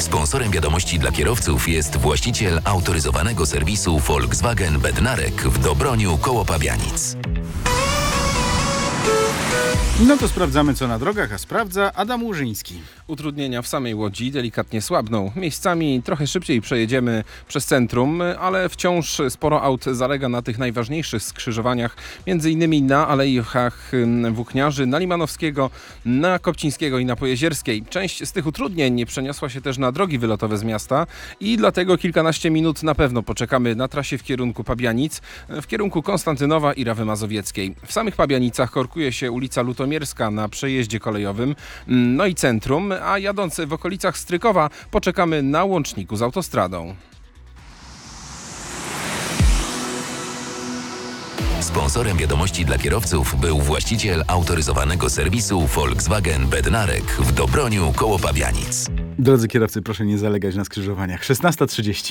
Sponsorem wiadomości dla kierowców jest właściciel autoryzowanego serwisu Volkswagen Bednarek w Dobroniu koło Pabianic. No to sprawdzamy, co na drogach, a sprawdza Adam Łużyński. Utrudnienia w samej Łodzi delikatnie słabną. Miejscami trochę szybciej przejedziemy przez centrum, ale wciąż sporo aut zalega na tych najważniejszych skrzyżowaniach, m.in. na Alejach Włókniarzy, na Limanowskiego, na Kopcińskiego i na Pojezierskiej. Część z tych utrudnień przeniosła się też na drogi wylotowe z miasta i dlatego kilkanaście minut na pewno poczekamy na trasie w kierunku Pabianic, w kierunku Konstantynowa i Rawy Mazowieckiej. W samych Pabianicach korkuje się ulica Lutomierska na przejeździe kolejowym, no i centrum, a jadąc w okolicach Strykowa poczekamy na łączniku z autostradą. Sponsorem wiadomości dla kierowców był właściciel autoryzowanego serwisu Volkswagen Bednarek w Dobroniu koło Pabianic. Drodzy kierowcy, proszę nie zalegać na skrzyżowaniach. 16:30.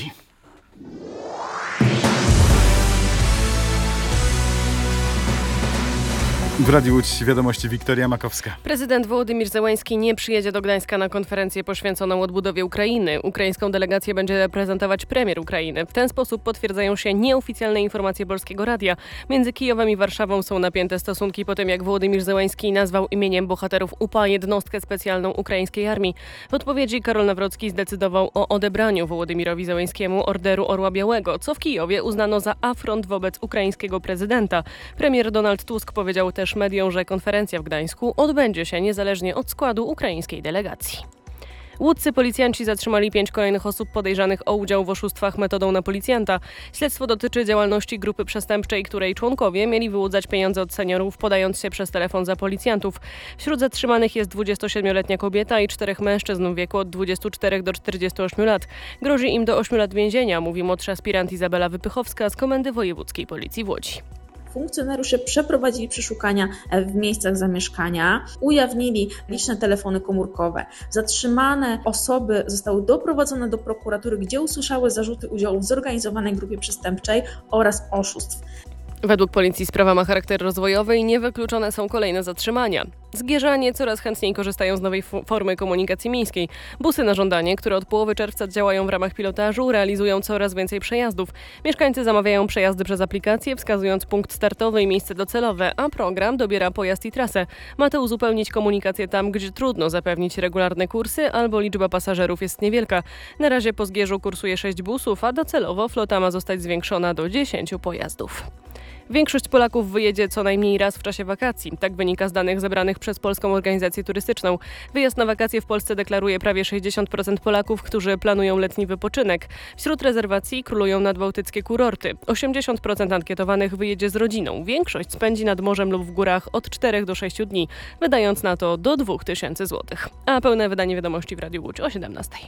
W Radiu Łódź wiadomości Wiktoria Makowska. Prezydent Wołodymyr Zełański nie przyjedzie do Gdańska na konferencję poświęconą odbudowie Ukrainy. Ukraińską delegację będzie reprezentować premier Ukrainy. W ten sposób potwierdzają się nieoficjalne informacje Polskiego Radia. Między Kijowem i Warszawą są napięte stosunki po tym, jak Wołodymyr Zełański nazwał imieniem bohaterów UPA jednostkę specjalną ukraińskiej armii. W odpowiedzi Karol Nawrocki zdecydował o odebraniu Wołodymyrowi Zełańskiemu Orderu Orła Białego, co w Kijowie uznano za afront wobec ukraińskiego prezydenta. Premier Donald Tusk powiedział też mediom, że konferencja w Gdańsku odbędzie się niezależnie od składu ukraińskiej delegacji. Łódzcy policjanci zatrzymali 5 kolejnych osób podejrzanych o udział w oszustwach metodą na policjanta. Śledztwo dotyczy działalności grupy przestępczej, której członkowie mieli wyłudzać pieniądze od seniorów, podając się przez telefon za policjantów. Wśród zatrzymanych jest 27-letnia kobieta i 4 mężczyzn w wieku od 24 do 48 lat. Grozi im do 8 lat więzienia, mówi młodsza aspirant Izabela Wypychowska z Komendy Wojewódzkiej Policji w Łodzi. Funkcjonariusze przeprowadzili przeszukania w miejscach zamieszkania, ujawnili liczne telefony komórkowe. Zatrzymane osoby zostały doprowadzone do prokuratury, gdzie usłyszały zarzuty udziału w zorganizowanej grupie przestępczej oraz oszustw. Według policji sprawa ma charakter rozwojowy i niewykluczone są kolejne zatrzymania. Zgierzanie coraz chętniej korzystają z nowej formy komunikacji miejskiej. Busy na żądanie, które od połowy czerwca działają w ramach pilotażu, realizują coraz więcej przejazdów. Mieszkańcy zamawiają przejazdy przez aplikację, wskazując punkt startowy i miejsce docelowe, a program dobiera pojazd i trasę. Ma to uzupełnić komunikację tam, gdzie trudno zapewnić regularne kursy albo liczba pasażerów jest niewielka. Na razie po Zgierzu kursuje 6 busów, a docelowo flota ma zostać zwiększona do 10 pojazdów. Większość Polaków wyjedzie co najmniej raz w czasie wakacji. Tak wynika z danych zebranych przez Polską Organizację Turystyczną. Wyjazd na wakacje w Polsce deklaruje prawie 60% Polaków, którzy planują letni wypoczynek. Wśród rezerwacji królują nadbałtyckie kurorty. 80% ankietowanych wyjedzie z rodziną. Większość spędzi nad morzem lub w górach od 4 do 6 dni, wydając na to do 2000 zł. A pełne wydanie wiadomości w Radiu Łódź o 17.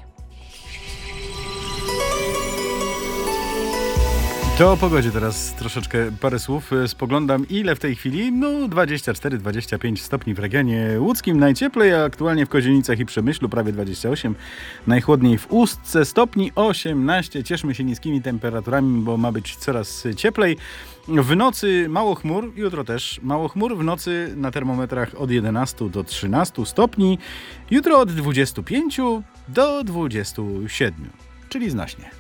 To o pogodzie teraz troszeczkę parę słów. Spoglądam, ile w tej chwili? 24-25 stopni w regionie łódzkim. Najcieplej, a aktualnie w Kozienicach i Przemyślu prawie 28. Najchłodniej w Ustce stopni 18. Cieszmy się niskimi temperaturami, bo ma być coraz cieplej. W nocy mało chmur, jutro też mało chmur. W nocy na termometrach od 11 do 13 stopni. Jutro od 25 do 27, czyli znośnie.